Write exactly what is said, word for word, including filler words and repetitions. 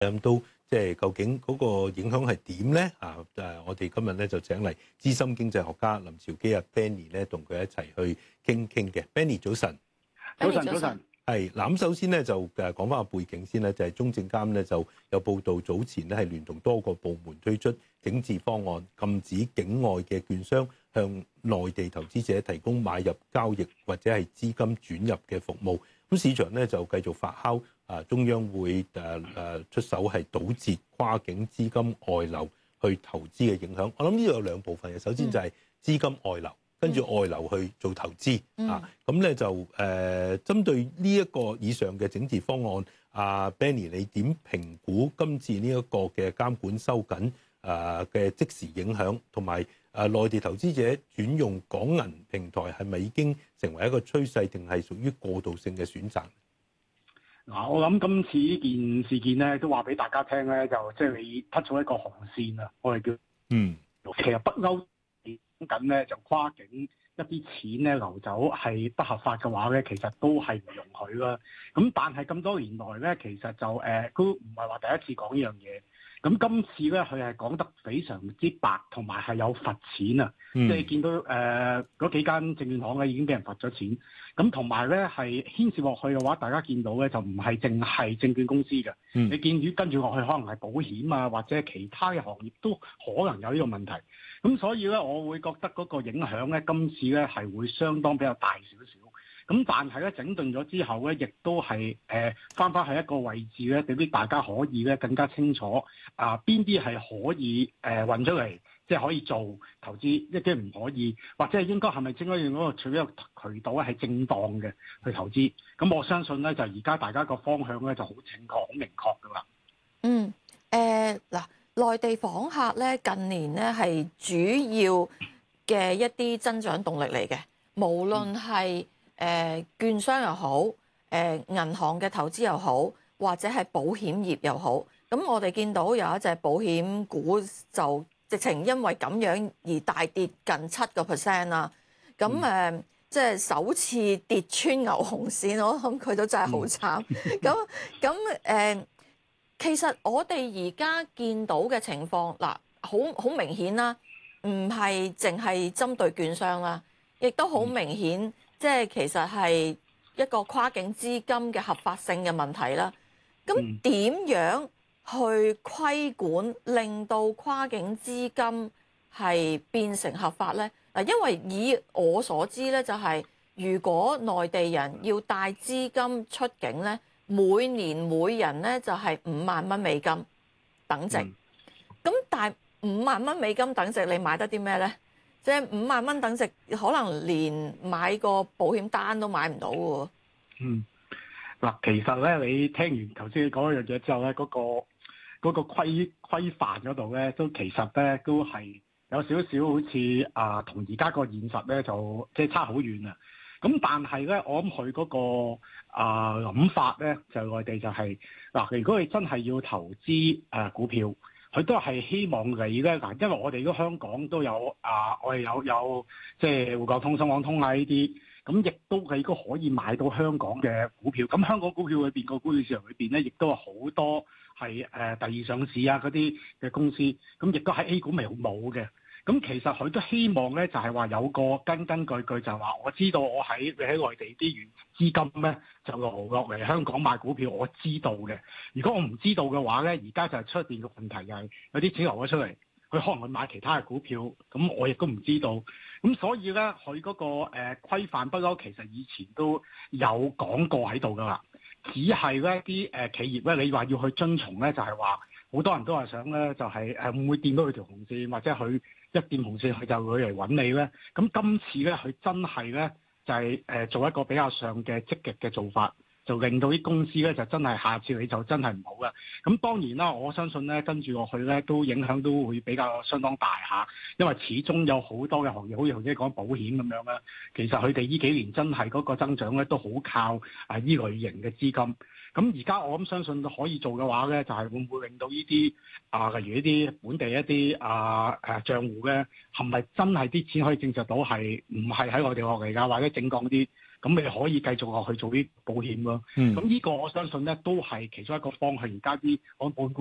咁都即係究竟嗰個影響係點咧？啊誒，我哋今日咧就請嚟資深經濟學家林兆基啊 Benny 咧，同佢一齊去傾傾嘅。Benny 早晨， 早晨早晨。 係嗱，咁首先咧就誒講翻個背景先咧，就係中證監咧就有報道，早前咧係聯同多個部門推出整治方案，禁止境外嘅券商向內地投資者提供買入交易或者係資金轉入嘅服務。咁市場咧就繼續發酵，啊中央會誒誒出手係堵截跨境資金外流去投資嘅影響。我諗呢度有兩部分嘅，首先就係資金外流。跟住外流去做投資、嗯、啊，咁咧就誒、呃、針對呢一個以上嘅整治方案，阿、啊、Benny 你點評估今次呢一個嘅監管收緊誒嘅即時影響，同埋誒內地投資者轉用港銀平台係咪已經成為一個趨勢，定係屬於過渡性嘅選擇？ 嗱，我諗今次呢件事件咧，都話俾大家聽咧，就即係你突咗一個紅線啊，我哋叫嗯，其實北歐。緊咧就跨境一啲錢咧流走係不合法嘅話咧，其實都係唔容許啦。咁但係咁多年來咧，其實就誒、呃、都唔係話第一次講呢樣嘢。咁今次咧，佢係講得非常之白，同埋係有罰錢啊！即係、嗯、見到誒嗰、呃、幾間證券行咧已經俾人罰咗錢。咁同埋咧係牽涉落去嘅話，大家見到咧就唔係淨係證券公司嘅。嗯、你見住跟住落去，可能係保險啊，或者其他嘅行業都可能有呢個問題。咁所以咧，我會覺得嗰個影響咧，今次咧係會相當比較大少少。咁但係咧整頓咗之後咧，亦都係誒翻返喺一個位置咧，俾啲大家可以咧更加清楚啊邊啲係可以誒運、呃、出嚟，即係可以做投資，一啲唔可以，或者係應該係咪應該用嗰個取一個渠道咧係正當嘅去投資？咁我相信咧就而家大家個方向咧就好正確、好明確噶啦。 嗯，誒嗱。內地訪客咧近年咧係主要嘅一啲增長動力嚟嘅，無論係誒券商又好，誒、呃、銀行嘅投資又好，或者係保險業又好。咁我哋見到有一隻保險股就直情因為咁樣而大跌近七個 percent 啦。咁誒、呃、即係首次跌穿牛熊線，我諗佢都真係好慘。咁咁誒。其實我哋而家見到嘅情況，嗱，好好明顯啦，唔係淨係針對券商啦，亦都好明顯，即係其實係一個跨境資金嘅合法性嘅問題啦。咁點樣去規管，令到跨境資金係變成合法呢？嗱，因為以我所知咧，就係如果內地人要帶資金出境咧，每年每人咧就係五萬蚊美金等值，咁、嗯、但係五萬蚊美金等值，你買得啲咩咧？即係五萬蚊等值，可能連買個保險單都買唔到喎。嗯， 嗱，其實咧，你聽完頭先你講一樣嘢之後咧，嗰、嗰個嗰、嗰個規規範嗰度咧，都其實咧都係有少少好似啊，同而家個現實咧就即係差好遠啊。咁但係咧，我諗佢嗰個啊諗法咧，就內地就係、是、嗱，如果你真係要投資誒、呃、股票，佢都係希望你咧嗱，因為我哋都香港都有啊，我哋有有即係滬港通、深港通啊呢啲，咁亦都係都可以買到香港嘅股票。咁香港股票裏邊個股票市場裏邊咧，亦都有好多係誒、呃、第二上市啊嗰啲嘅公司，咁亦都喺 A 股未冇嘅。咁其實佢都希望咧，就係話有個根根據據，就話我知道我喺你喺內地啲資金咧就落落嚟香港買股票，我知道嘅。如果我唔知道嘅話咧，而家就係出現個問題，就係有啲錢流咗出嚟，佢可能去買其他嘅股票，咁我亦都唔知道。咁所以咧，佢嗰個誒規範不嬲，其實以前都有講過喺度噶啦，只係咧啲誒企業咧，你話要去遵從咧，就係話好多人都係想咧，就係誒會唔會掂到佢條紅線，或者佢一掂紅線佢就會嚟揾你咧。咁今次咧，佢真係咧就係誒做一個比較上嘅積極嘅做法，就令到啲公司咧就真係下次你就真係唔好嘅。咁當然啦，我相信咧跟住落去咧都影響都會比較相當大下，因為始終有好多嘅行業，好似頭先講保險咁樣啦，其實佢哋呢幾年真係嗰個增長咧都好靠啊依類型嘅資金。咁而家我諗相信可以做嘅話咧，就係、是、會唔會令到呢啲啊，例如呢啲本地一啲啊誒賬戶咧，係咪真係啲錢可以證實到係唔係喺內地落嚟㗎，或者正當啲咁你可以繼續落去做啲保險咯。 嗯咁呢個我相信咧都係其中一個方向。而家啲保險公